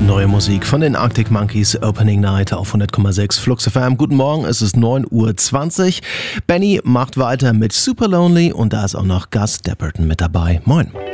Neue Musik von den Arctic Monkeys, Opening Night auf 100,6 Flux FM. Guten Morgen, es ist 9:20 Uhr. Benny macht weiter mit Super Lonely und da ist auch noch Gus Dapperton mit dabei. Moin.